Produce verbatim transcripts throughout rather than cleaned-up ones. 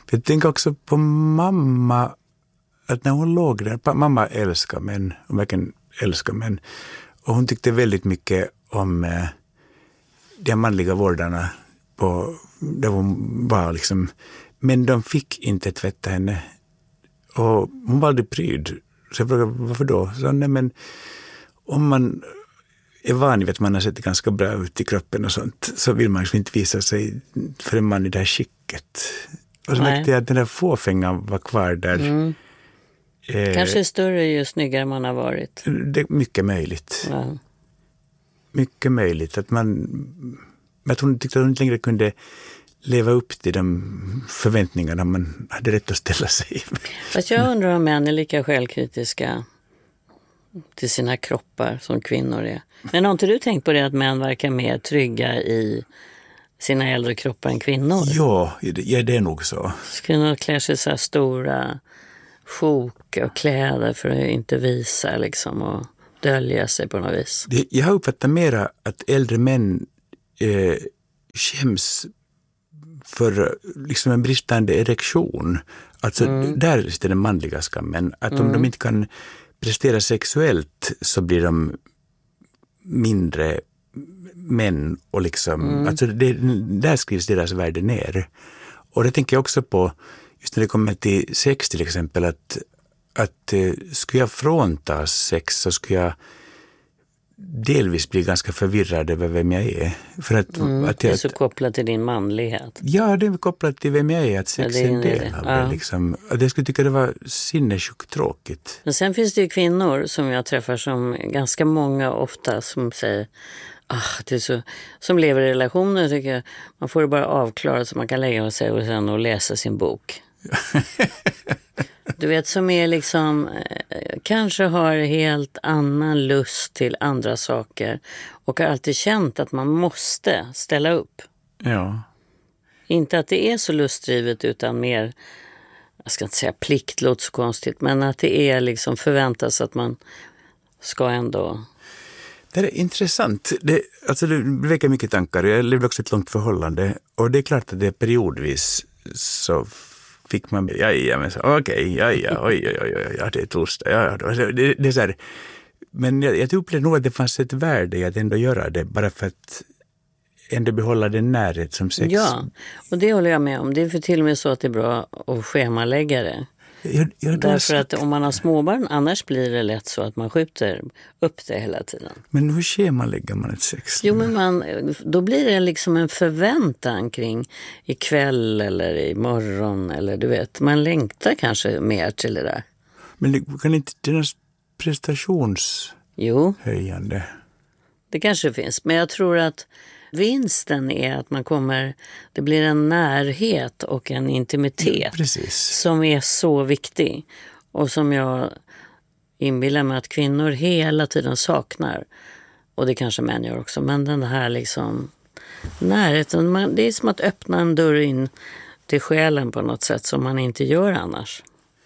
För jag tänker också på mamma, att när hon låg där, mamma älskar män, hon verkligen älskar män. Och hon tyckte väldigt mycket om eh, de manliga vårdarna på, där hon var liksom, men de fick inte tvätta henne. Och hon var aldrig pryd. Så jag frågade, varför då? Så, nej, men om man är van vid att man har sett ganska bra ut i kroppen och sånt, så vill man inte visa sig för en man i det här skicket. Och så märkte jag att den där fåfängan var kvar där. Mm. Eh, Kanske större ju snyggare man har varit. Det är mycket möjligt. Ja. Mycket möjligt. Att man, att hon tyckte att hon inte längre kunde leva upp till de förväntningarna man hade rätt att ställa sig. Fast jag undrar om män är lika självkritiska till sina kroppar som kvinnor är. Men har inte du tänkt på det att män verkar mer trygga i sina äldre kroppar än kvinnor? Ja, ja det är nog så. Kvinnor klär sig så här stora sjok och kläder för att inte visa liksom och dölja sig på något vis. Det, jag har uppfattat mera att äldre män eh, skäms för liksom en bristande erektion. Alltså mm. där är den manliga skammen. Att mm. om de inte kan prestera sexuellt så blir de mindre män och liksom, mm. alltså det, där skrivs deras värde ner. Och det tänker jag också på, just när det kommer till sex till exempel, att, att eh, skulle jag fråntas sex så skulle jag delvis bli ganska förvirrad över vem jag är. För att, mm, att jag, det är så kopplat till din manlighet. Ja, det är kopplat till vem jag är, att sex ja, är en del av det. Ja. Liksom. Jag skulle tycka det var sinnessjukt tråkigt. Men sen finns det ju kvinnor som jag träffar som ganska många ofta som säger ah, det är så, som lever i relationer tycker jag, man får det bara avklarat så man kan lägga sig och sen och läsa sin bok. Du vet, som är liksom eh, kanske har helt annan lust till andra saker och har alltid känt att man måste ställa upp. Ja. Inte att det är så lustdrivet utan mer, jag ska inte säga plikt, låter så konstigt, men att det är liksom förväntas att man ska ändå... Det är intressant. Det, alltså det väcker mycket tankar. Jag levde också ett långt förhållande och det är klart att det periodvis så fick man, ja, ja, men så, okej, okay, ja, ja, oj, oj, oj, oj, ja, det är torsdag, ja, det, det, det är så här, men jag, jag upplevde nog att det fanns ett värde i att ändå göra det, bara för att ändå behålla den närhet som sex. Ja, och det håller jag med om. Det är för till och med så att det är bra att schemalägga det. Jag, jag Därför att om man har småbarn, annars blir det lätt så att man skjuter upp det hela tiden. Men hur schemalägger man ett sex? Jo, men man, då blir det liksom en förväntan kring ikväll eller imorgon eller du vet, man längtar kanske mer till det där. Men det kan inte deras prestationshöjande? Jo, det kanske finns. Men jag tror att vinsten är att man kommer, det blir en närhet och en intimitet ja, som är så viktig och som jag inbillar mig att kvinnor hela tiden saknar, och det kanske män gör också, men den här liksom närheten, man, det är som att öppna en dörr in till själen på något sätt som man inte gör annars.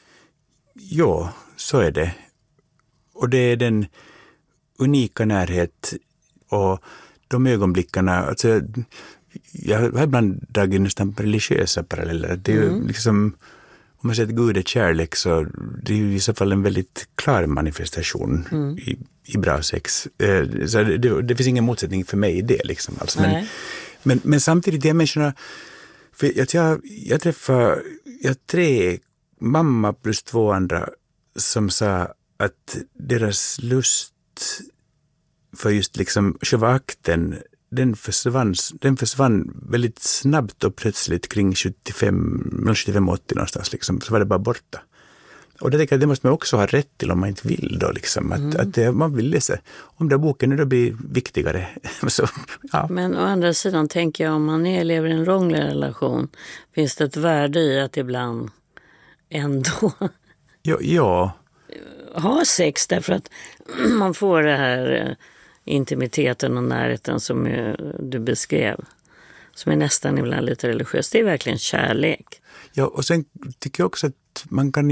Ja, så är det. Och det är den unika närhet och de ögonblickarna, alltså jag har ibland dragit nästan religiösa paralleller. Det är ju mm. liksom, om man säger att Gud är kärlek så det är ju i så fall en väldigt klar manifestation mm. i, i bra sex. Så det, det, det finns ingen motsättning för mig i det liksom. Alltså. Men, men, men samtidigt, de här människorna, för att jag, jag träffade jag tre, mamma plus två andra som sa att deras lust för just liksom själva akten, den försvann, den försvann väldigt snabbt och plötsligt kring sjuttiofem, mellan sjuttiofem och åttio någonstans liksom, så var det bara borta. Och det tänker jag, det måste man också ha rätt till om man inte vill då liksom, att, mm. att det, man vill läsa. Om den boken nu då blir viktigare. Så, ja. Men å andra sidan tänker jag, om man är, lever i en lång relation, finns det ett värde i att ibland ändå ja, ja. ha sex därför att man får det här intimiteten och närheten som du beskrev, som är nästan ibland lite religiöst. Det är verkligen kärlek. Ja, och sen tycker jag också att man kan ju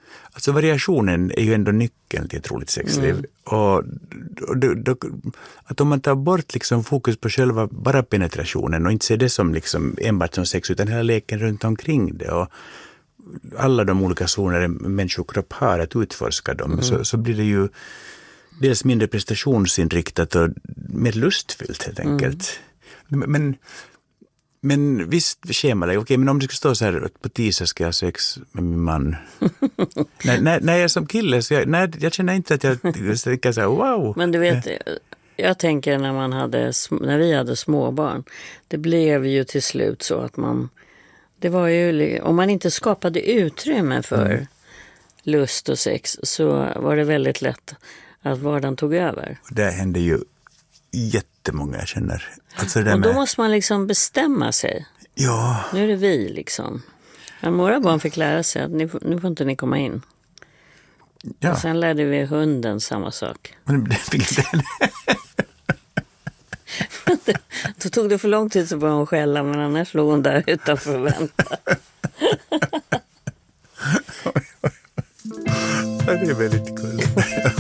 Alltså variationen är ju ändå nyckeln till ett roligt sexliv. Mm. Och, och då, då, att om man tar bort liksom fokus på själva bara penetrationen och inte ser det som liksom enbart som sex utan hela leken runt omkring det och alla de olika zoner en människokropp har att utforska dem mm. så, så blir det ju dels mindre prestationsinriktat och mer lustfyllt helt enkelt. Mm. Men Men visst schemalägg, okej, men om det skulle stå så här att på tisdag ska jag ha sex med min man. när, när, när jag är som kille så jag, när, jag känner inte att jag tänker så här, wow. Men du vet, jag tänker när man hade, när vi hade småbarn, det blev ju till slut så att man, det var ju, om man inte skapade utrymme för mm. lust och sex så var det väldigt lätt att vardagen tog över. Och det hände ju jättemånga jag känner. Alltså det och då med... måste man liksom bestämma sig. Ja. Nu är det vi liksom. Men våra barn fick lära sig att nu, nu får inte ni komma in. Ja. Och sen lärde vi hunden samma sak. Men det fick den. Då tog det för lång tid så började hon skälla, men annars låg hon där utanför och väntade. Det är väldigt kul.